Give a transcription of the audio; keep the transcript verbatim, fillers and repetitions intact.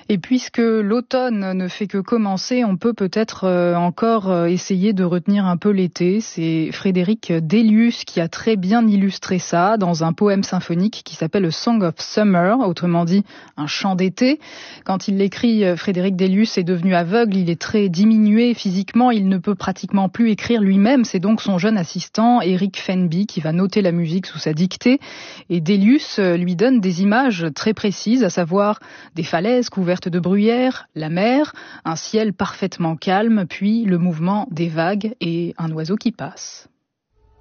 Et puisque l'automne ne fait que commencer, on peut peut-être encore essayer de retenir un peu l'été. C'est Frédéric Delius qui a très bien illustré ça dans un poème symphonique qui s'appelle A Song of Summer, autrement dit un chant d'été. Quand il l'écrit, Frédéric Delius est devenu aveugle, il est très diminué physiquement, il ne peut pratiquement plus écrire lui-même. C'est donc son jeune assistant, Eric Fenby, qui va noter la musique sous sa dictée. Et Delius lui donne des images très précises, à savoir des falaises couvertes de bruyère, la mer, un ciel parfaitement calme, puis le mouvement des vagues et un oiseau qui passe.